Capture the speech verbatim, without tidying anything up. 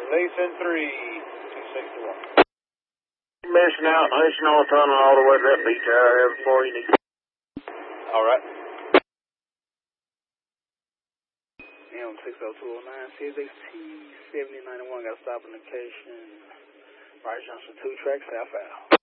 Mason three, two sixty-one. Mission out, Mission on tunnel all the way to that beach area before you need. All right. M six oh two oh nine, C S X T seventy ninety-one, got a stop indication. Right junction two track, south out.